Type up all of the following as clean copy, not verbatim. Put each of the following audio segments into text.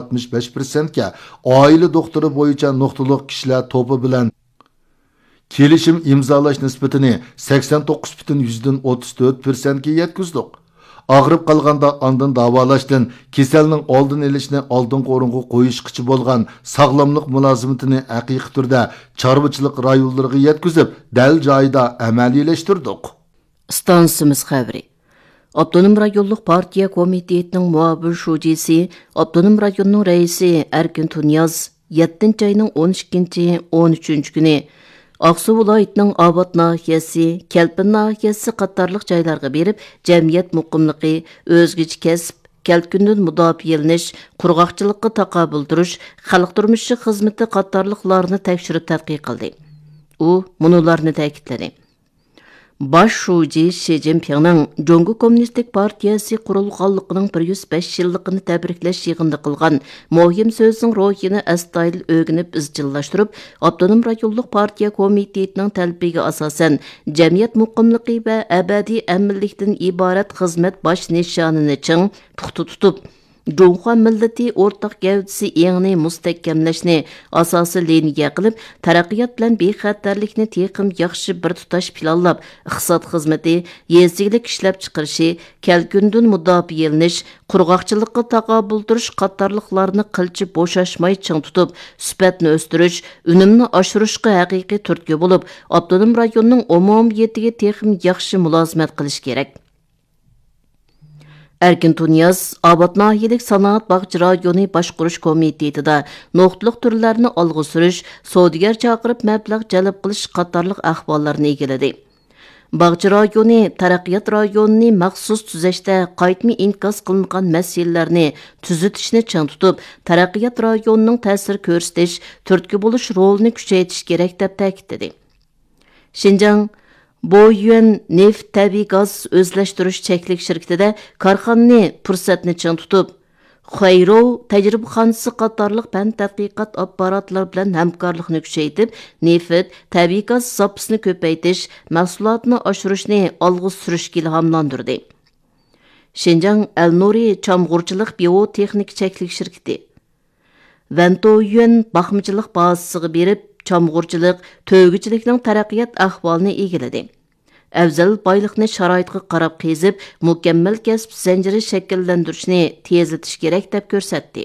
65%ga, oila doktori bo'yicha nuqtaliq kishilar to'pi bilan kelishim imzolash nisbatini 89,34%ga yetkizdik. Ağrıp qalğanda ondan davolashdan, kasalning oldini olishni oldingi o'ringa qo'yishqichi bo'lgan sog'lomlik mulozimatini haqiqiy turda chorvachilik rayonlariga yetkazib, dal joyida amaliylashtirdik. Stansimiz xabari. Abdunum rayonluq partiya komitetining muavin shujisi, Abdunum rayonining raisi Erkin Tunyaz 7-ayning 12-13 kuni Aqsu viloyatining Obod nahiyasi, Kelpin nahiyasi qatorliq joylarga berib, jamiyat muqimligi, o'zgacha kasb, kalkundun mudofiyalanish, qurg'oqchilikqa taqobil turish, xalq turmushi xizmati qatorliqlarni tekshirib tadqiq qildi. U munolarni ta'kidladi. Baş şuji Xi Jinpingning Jongo Kommunistik partiyasi qurilganligining 105 yilligini tabriklash yig'inida qilgan muhim so'zning ruhini astoydil o'rganib izchillashtirib, Abdunum rayonluq partiya komitetining talbiga asosan jamiyat muqimligi va abadiy aminlikdan iborat xizmat bosh nishonini ching puxta tutib, Jongo millati o'rtaq gavdasi engni mustahkamlashni asosi liniya qilib, taraqqiyot bilan bexatarlikni teqim yaxshi bir tutash planlab, iqtisod xizmati, yezilik ishlab chiqarishi, kalkundun mudofiyalanish, qurg'oqchilikqa taqobil turish qatorliqlarni qilchi bo'shashmay ching tutib, sifatni o'stirish, unumni oshirishga haqiqiy turtki bo'lib, Abdunum rayonining umumiyatiga teqim yaxshi mulozimat qilish kerak. Erkin Tunyaz, Obod nahiyalik sanoat bog'chi rayoni boshqarish komitetida nuqtaliq turlarni olg'a surish, savdogar chaqirib mablag' jalb qilish qatorliq ahvollarni egalladi. Bog'chi rayoni taraqqiyot rayonini maxsus tuzashda qaytmi inkos qilingan masalalarni tuzitishni ching tutib, taraqqiyot rayonining ta'sir ko'rsatish, turtki bo'lish rolini kuchaytirish kerak deb ta'kidladi. Xinjiang Boyuan neft tabiiy gaz o'zlashtirish cheklik shirkatida korxonani fursatni ching tutib, Xayrov tajribaxonasi qatorliq fan tadqiqot apparatlar bilan hamkorlikni kuchaytirib, neft tabiiy gaz zapisini ko'paytirish, mahsulotni oshirishni olg'a surishga ilhomlantirdi. Xinjiang Al-Nuri chamg'urchilik biotexnik cheklik shirkati Vantoyuan baxmachilik bazasiga berib, chamg'urchilik, to'gichilikning taraqqiyot ahvolini egalladi. Afzal boyliqni sharoitga qarab qezib, mukammal kasb zanjiri shakllantirishni tezlatish kerak deb ko'rsatdi.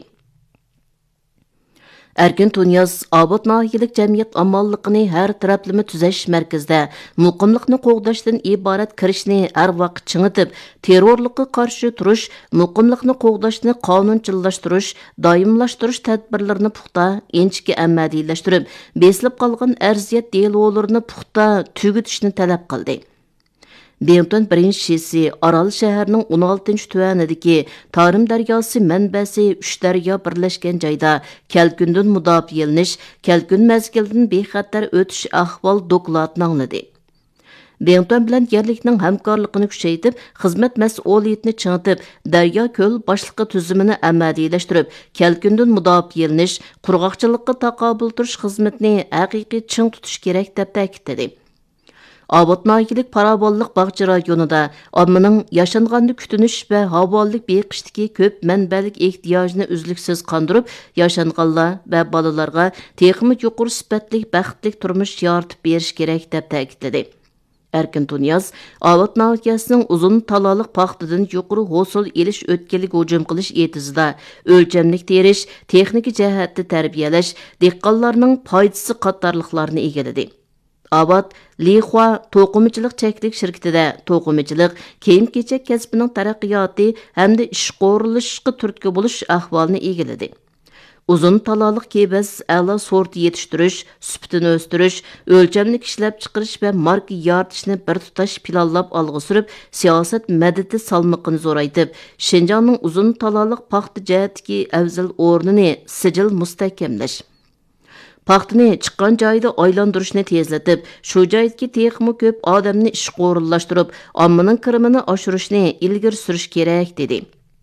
Erkin Tunyaz Obod nahiyalik jamiyat amonligini har taraflama tuzash markazida muqimlikni qo'g'dashdan iborat kirishni har vaqt chingitib, terrorlikqa qarshi turish, muqimlikni qo'g'dashni qonunchilashtirish, doimlashtirish tadbirlarini puxta, inchki amaliylashtiriib, besilib qolgan arziyat delolarini puxta tugutishni talab qildi. Beyton birinchisi Aral shahrining 16-tuvanidagi Tarim daryosi manbasi 3 daryo birlashgan joyda kalkundun mudofiyalanish, kalkun mazgildan bexatar o'tish ahvol dokladini angladi. Beyton bilan yerlikning hamkorligini kuchaytirib, xizmat mas'uliyatini chingitib, daryo ko'l boshliqi tuzumini amaliylashtirib, kalkundun mudofiyalanish, qurg'oqchilikqa taqobil turish xizmatini haqiqiy ching tutish kerak deb ta'kidladi. Obod nahiyalik Parabolliq bog'chi rayonida ommaning yashanganni kutinish va havollik beqishdagi ko'p manbalik ehtiyojini uzluksiz qondirib, yashanganlar va bolalarga texnik yuqori sifatli baxtli turmush yaratib berish kerak deb ta'kidladi. Erkin Tunyaz, Obod nahiyasining uzun taloliq paxtadan yuqori hosil elish o'tkinlik hujum qilish etizida o'lchamlik terish, texnik jihatda tarbiyalash, dehqonlarning foydasi qatorliqlarni egalladi. Obod Lixua to'qimachilik cheklik shirkatida to'qimachilik, kiyim-kechak kasbining taraqqiyoti hamda ish qo'rilishga turtki bo'lish ahvolini egalladi. Uzun taloliq kebas a'lo sort yetishtirish, sifatini o'stirish, o'lchamlik ishlab chiqarish va marka yaratishni bir tutash planlab olg'a surib, siyosat madadi salmoqini zo'raytib, Xinjiangning uzun taloliq paxta jihatdagi afzal o'rnini sijil mustahkamlash. Paxtani chiqqan joyda aylantirishni tezlatib, shu joydagi texmi ko'p odamni ishga o'rinlashtirib, ommaning kirimini oshirishni ilgari surish kerak dedi.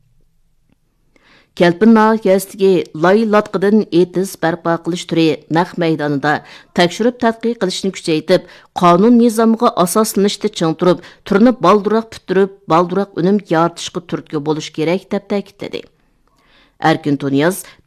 Kelpin nahiyasidagi lay-latqidan etiz barpo qilish turi naq maydonida tekshirib tadqiq qilishni kuchaytirib, qonun nizomiga asoslanishda ching turib, turni balduroq puturib, balduroq unum yaratishga turtki bo'lish kerak deb ta'kidladi. Erkin Tunyaz